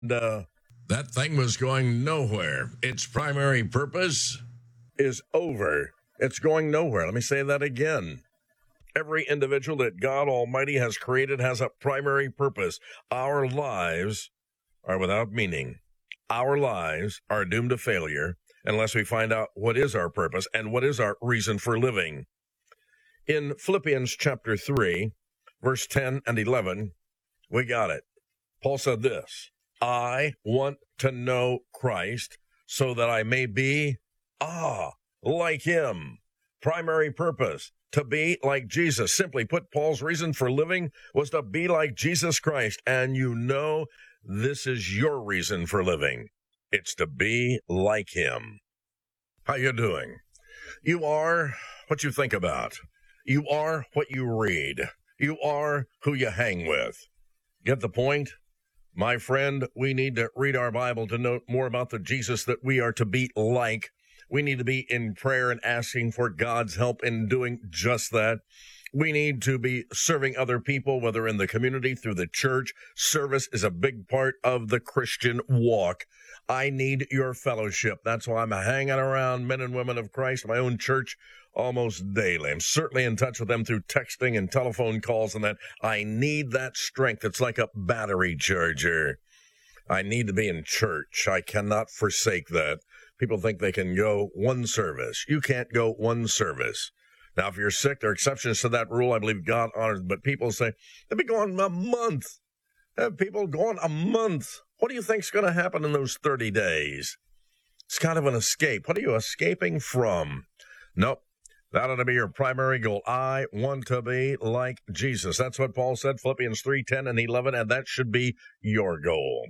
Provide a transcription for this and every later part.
uh, that thing was going nowhere. Its primary purpose is over. It's going nowhere. Let me say that again. Every individual that God Almighty has created has a primary purpose. Our lives are without meaning. Our lives are doomed to failure unless we find out what is our purpose and what is our reason for living. In Philippians chapter 3, verse 10 and 11, we got it. Paul said this, I want to know Christ so that I may be, like him. Primary purpose, to be like Jesus. Simply put, Paul's reason for living was to be like Jesus Christ. And you know, this is your reason for living. It's to be like him. How you doing? You are what you think about. You are what you read. You are who you hang with. Get the point? My friend, we need to read our Bible to know more about the Jesus that we are to be like. We need to be in prayer and asking for God's help in doing just that. We need to be serving other people, whether in the community, through the church. Service is a big part of the Christian walk. I need your fellowship. That's why I'm hanging around men and women of Christ, my own church, almost daily. I'm certainly in touch with them through texting and telephone calls and that. I need that strength. It's like a battery charger. I need to be in church. I cannot forsake that. People think they can go one service. You can't go one service. Now, if you're sick, there are exceptions to that rule. I believe God honors. But people say, they'll be gone a month. Have people gone a month? What do you think's going to happen in those 30 days? It's kind of an escape. What are you escaping from? Nope. That ought to be your primary goal. I want to be like Jesus. That's what Paul said, Philippians 3, 10 and 11, and that should be your goal.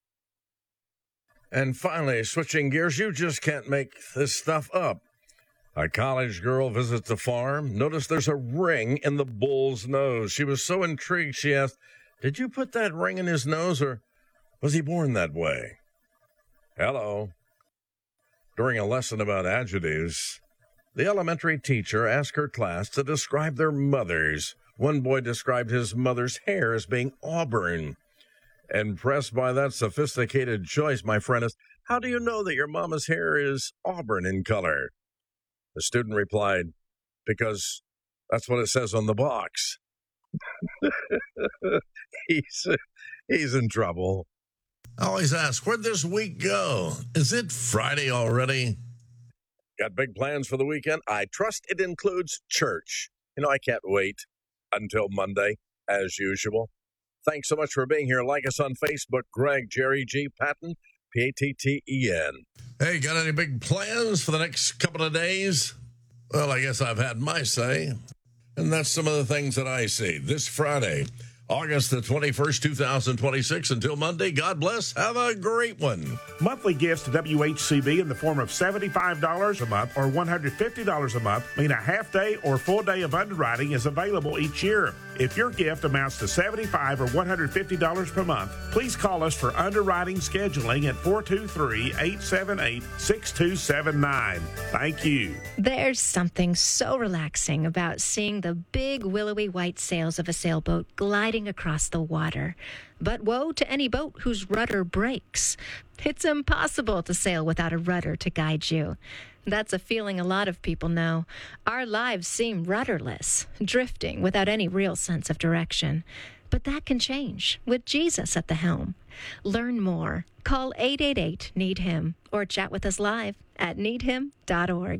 And finally, switching gears, you just can't make this stuff up. A college girl visits a farm. Notice there's a ring in the bull's nose. She was so intrigued, she asked, did you put that ring in his nose, or was he born that way? Hello. During a lesson about adjectives, the elementary teacher asked her class to describe their mothers. One boy described his mother's hair as being auburn. Impressed by that sophisticated choice, my friend, is, how do you know that your mama's hair is auburn in color? The student replied, because that's what it says on the box. He's in trouble. I always ask, where'd this week go? Is it Friday already? Got big plans for the weekend? I trust it includes church. I can't wait until Monday, as usual. Thanks so much for being here. Like us on Facebook, Greg, Jerry G. Patton, P-A-T-T-E-N. Hey, got any big plans for the next couple of days? Well, I guess I've had my say. And that's some of the things that I see. This Friday, August the 21st, 2026. Until Monday, God bless. Have a great one. Monthly gifts to WHCB in the form of $75 a month or $150 a month mean a half day or full day of underwriting is available each year. If your gift amounts to $75 or $150 per month, please call us for underwriting scheduling at 423-878-6279. Thank you. There's something so relaxing about seeing the big willowy white sails of a sailboat gliding across the water. But woe to any boat whose rudder breaks. It's impossible to sail without a rudder to guide you. That's a feeling a lot of people know. Our lives seem rudderless, drifting without any real sense of direction. But that can change with Jesus at the helm. Learn more. Call 888-NEED-HIM or chat with us live at needhim.org.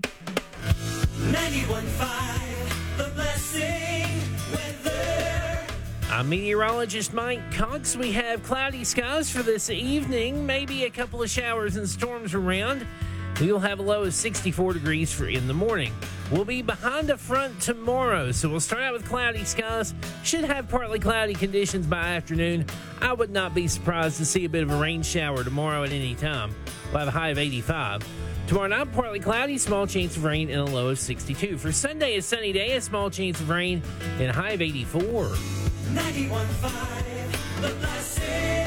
91.5 The Blessing Weather. I'm meteorologist Mike Cox. We have cloudy skies for this evening, maybe a couple of showers and storms around. We'll have a low of 64 degrees for in the morning. We'll be behind a front tomorrow, so we'll start out with cloudy skies. Should have partly cloudy conditions by afternoon. I would not be surprised to see a bit of a rain shower tomorrow at any time. We'll have a high of 85. Tomorrow night, partly cloudy, small chance of rain, and a low of 62. For Sunday, a sunny day, a small chance of rain, and a high of 84. 91.5 The Blessing.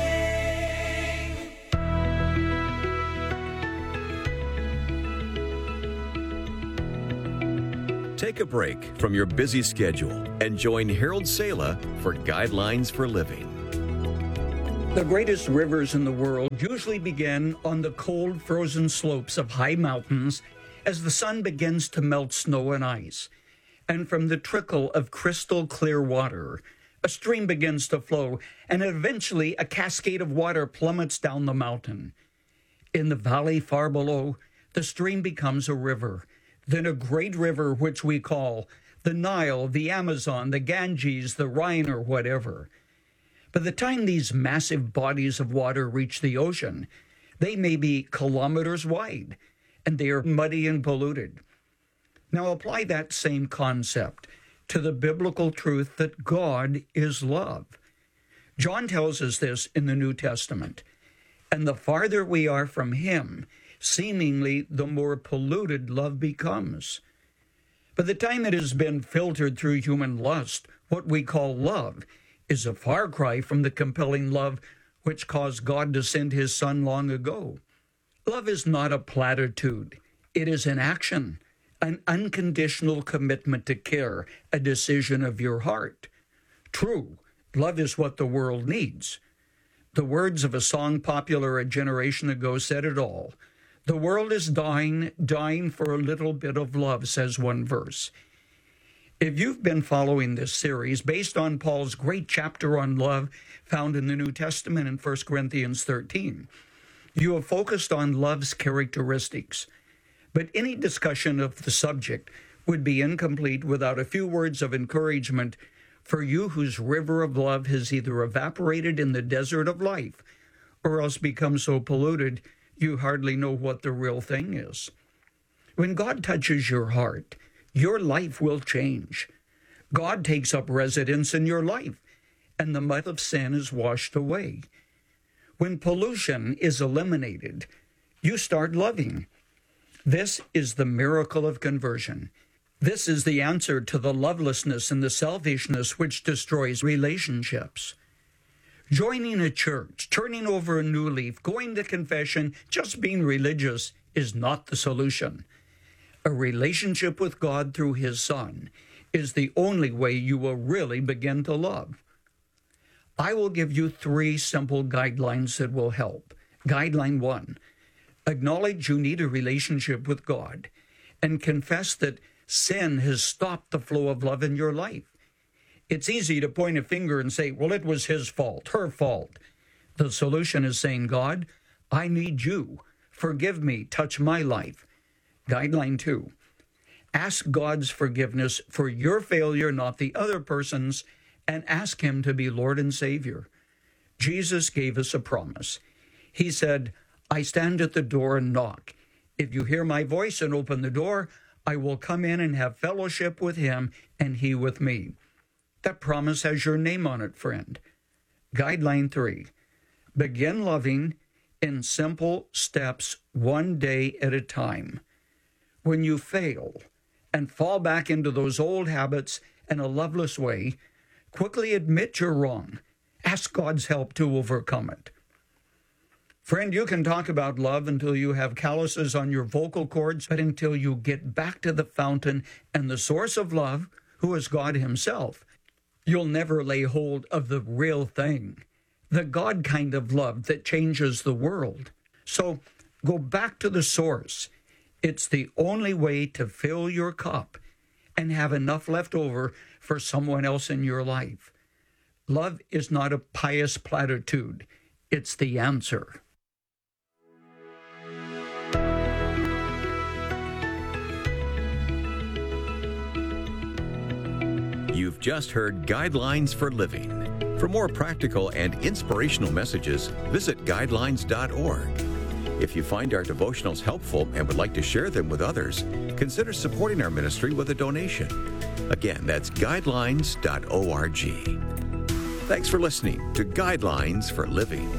Take a break from your busy schedule and join Harold Sala for Guidelines for Living. The greatest rivers in the world usually begin on the cold, frozen slopes of high mountains as the sun begins to melt snow and ice. And from the trickle of crystal clear water, a stream begins to flow, and eventually a cascade of water plummets down the mountain. In the valley far below, the stream becomes a river, then a great river which we call the Nile, the Amazon, the Ganges, the Rhine, or whatever. By the time these massive bodies of water reach the ocean, they may be kilometers wide, and they are muddy and polluted. Now apply that same concept to the biblical truth that God is love. John tells us this in the New Testament. And the farther we are from Him, seemingly the more polluted love becomes. By the time it has been filtered through human lust, what we call love is a far cry from the compelling love which caused God to send His Son long ago. Love is not a platitude. It is an action, an unconditional commitment to care, a decision of your heart. True, love is what the world needs. The words of a song popular a generation ago said it all. The world is dying for a little bit of love, says one verse. If you've been following this series based on Paul's great chapter on love found in the New Testament in 1 Corinthians 13, you have focused on love's characteristics. But any discussion of the subject would be incomplete without a few words of encouragement for you whose river of love has either evaporated in the desert of life or else become so polluted you hardly know what the real thing is. When God touches your heart, your life will change. God takes up residence in your life, and the mud of sin is washed away. When pollution is eliminated, you start loving. This is the miracle of conversion. This is the answer to the lovelessness and the selfishness which destroys relationships. Joining a church, turning over a new leaf, going to confession, just being religious is not the solution. A relationship with God through His Son is the only way you will really begin to love. I will give you 3 simple guidelines that will help. Guideline 1, acknowledge you need a relationship with God and confess that sin has stopped the flow of love in your life. It's easy to point a finger and say, well, it was his fault, her fault. The solution is saying, God, I need you. Forgive me, touch my life. Guideline 2, ask God's forgiveness for your failure, not the other person's, and ask Him to be Lord and Savior. Jesus gave us a promise. He said, I stand at the door and knock. If you hear my voice and open the door, I will come in and have fellowship with Him and He with me. That promise has your name on it, friend. Guideline 3, begin loving in simple steps, one day at a time. When you fail and fall back into those old habits in a loveless way, quickly admit you're wrong. Ask God's help to overcome it. Friend, you can talk about love until you have calluses on your vocal cords, but until you get back to the fountain and the source of love, who is God Himself, you'll never lay hold of the real thing, the God kind of love that changes the world. So go back to the source. It's the only way to fill your cup and have enough left over for someone else in your life. Love is not a pious platitude. It's the answer. You've just heard Guidelines for Living. For more practical and inspirational messages, visit guidelines.org. If you find our devotionals helpful and would like to share them with others, consider supporting our ministry with a donation. Again, that's guidelines.org. Thanks for listening to Guidelines for Living.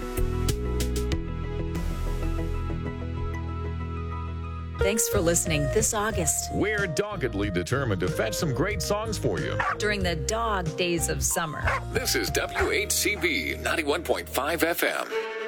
Thanks for listening this August. We're doggedly determined to fetch some great songs for you during the dog days of summer. This is WHCB 91.5 FM.